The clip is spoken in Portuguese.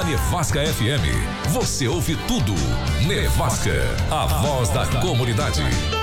Nevasca FM. Você ouve tudo. Nevasca, a voz da comunidade.